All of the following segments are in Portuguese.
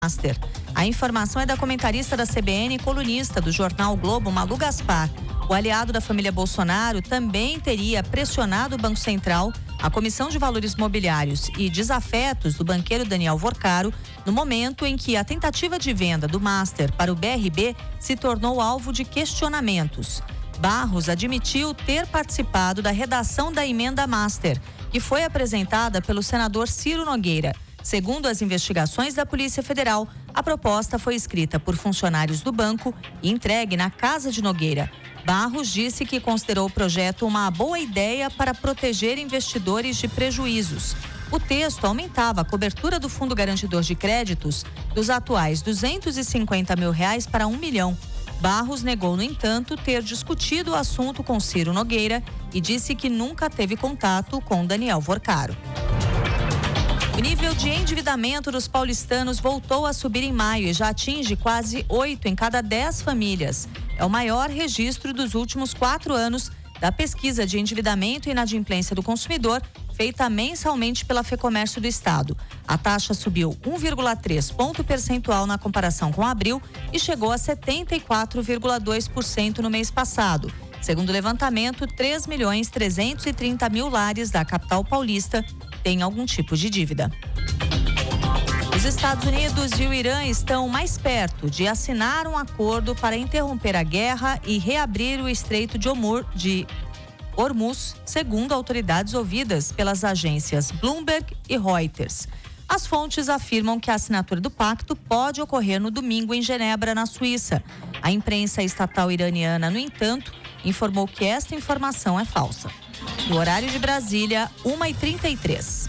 Master. A informação é da comentarista da CBN e colunista do jornal Globo, Malu Gaspar. O aliado da família Bolsonaro também teria pressionado o Banco Central, a Comissão de Valores Mobiliários e Desafetos do banqueiro Daniel Vorcaro, no momento em que a tentativa de venda do Master para o BRB se tornou alvo de questionamentos. Barros admitiu ter participado da redação da emenda Master, que foi apresentada pelo senador Ciro Nogueira. Segundo as investigações da Polícia Federal, a proposta foi escrita por funcionários do banco e entregue na casa de Nogueira. Barros disse que considerou o projeto uma boa ideia para proteger investidores de prejuízos. O texto aumentava a cobertura do Fundo Garantidor de Créditos dos atuais R$250 mil para R$1 milhão. Barros negou, no entanto, ter discutido o assunto com Ciro Nogueira e disse que nunca teve contato com Daniel Vorcaro. O nível de endividamento dos paulistanos voltou a subir em maio e já atinge quase 8 em cada 10 famílias. É o maior registro dos últimos 4 anos da pesquisa de endividamento e inadimplência do consumidor, feita mensalmente pela Fecomércio do Estado. A taxa subiu 1,3 ponto percentual na comparação com abril e chegou a 74,2% no mês passado. Segundo o levantamento, 3.330.000 lares da capital paulista têm algum tipo de dívida. Os Estados Unidos e o Irã estão mais perto de assinar um acordo para interromper a guerra e reabrir o Estreito de Hormuz, segundo autoridades ouvidas pelas agências Bloomberg e Reuters. As fontes afirmam que a assinatura do pacto pode ocorrer no domingo em Genebra, na Suíça. A imprensa estatal iraniana, no entanto, informou que esta informação é falsa. No horário de Brasília, 1h33.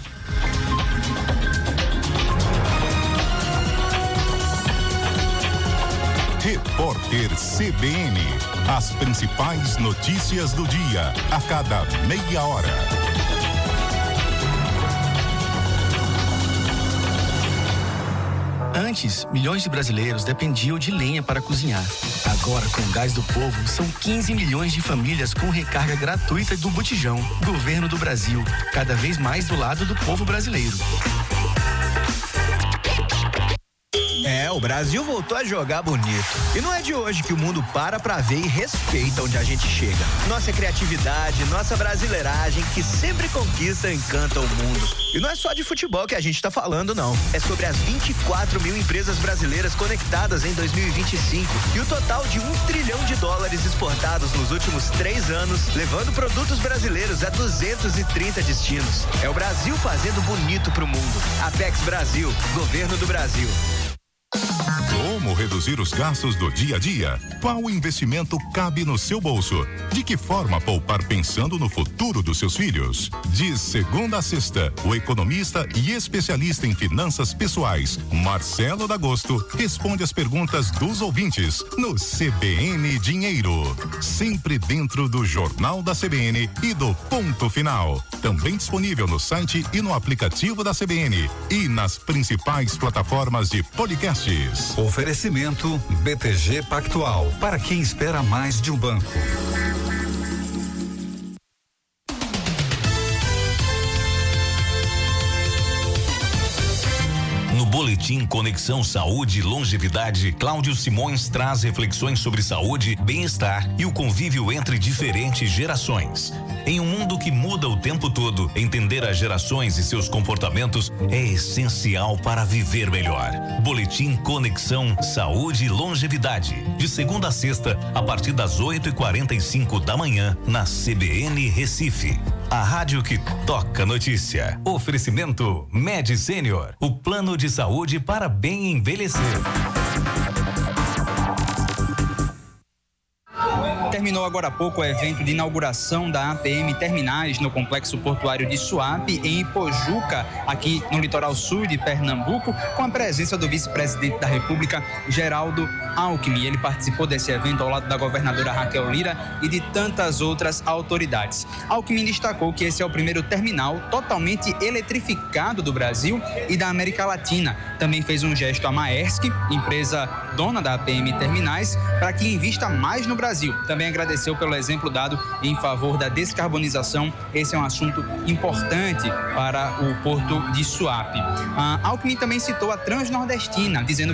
Repórter CBN. As principais notícias do dia, a cada meia hora. Antes, milhões de brasileiros dependiam de lenha para cozinhar. Agora, com o Gás do Povo, são 15 milhões de famílias com recarga gratuita do botijão. Governo do Brasil, cada vez mais do lado do povo brasileiro. O Brasil voltou a jogar bonito. E não é de hoje que o mundo para pra ver e respeita onde a gente chega. Nossa criatividade, nossa brasileiragem, que sempre conquista e encanta o mundo. E não é só de futebol que a gente tá falando, não. É sobre as 24 mil empresas brasileiras conectadas em 2025 e o total de $1 trilhão exportados nos últimos 3 anos, levando produtos brasileiros a 230 destinos. É o Brasil fazendo bonito pro mundo. Apex Brasil, Governo do Brasil. Como reduzir os gastos do dia a dia? Qual investimento cabe no seu bolso? De que forma poupar pensando no futuro dos seus filhos? De segunda a sexta, o economista e especialista em finanças pessoais, Marcelo D'Agosto, responde as perguntas dos ouvintes no CBN Dinheiro. Sempre dentro do Jornal da CBN e do Ponto Final. Também disponível no site e no aplicativo da CBN e nas principais plataformas de podcasts. Oferecimento BTG Pactual, para quem espera mais de um banco. No Boletim Conexão Saúde e Longevidade, Cláudio Simões traz reflexões sobre saúde, bem-estar e o convívio entre diferentes gerações. Em um mundo que muda o tempo todo, entender as gerações e seus comportamentos é essencial para viver melhor. Boletim Conexão Saúde e Longevidade, de segunda a sexta, a partir das 8h45 da manhã, na CBN Recife. A rádio que toca notícia. Oferecimento Med Senior, o plano de saúde para bem envelhecer. Terminou agora há pouco o evento de inauguração da APM Terminais no Complexo Portuário de Suape, em Ipojuca, aqui no litoral sul de Pernambuco, com a presença do vice-presidente da República, Geraldo Alckmin. Ele participou desse evento ao lado da governadora Raquel Lira e de tantas outras autoridades. Alckmin destacou que esse é o primeiro terminal totalmente eletrificado do Brasil e da América Latina. Também fez um gesto à Maersk, empresa dona da APM Terminais, para que invista mais no Brasil. Também também agradeceu pelo exemplo dado em favor da descarbonização. Esse é um assunto importante para o porto de Suape. Alckmin também citou a Transnordestina, dizendo